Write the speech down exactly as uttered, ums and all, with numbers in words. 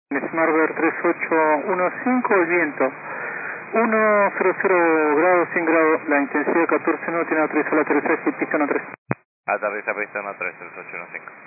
Smartbird tres ocho uno cinco, el viento uno cero cero grados, cien grados, la intensidad catorce no tiene aterrizar al aterrizaje, pista no tres. Aterriza pista no tres, tres ocho uno cinco.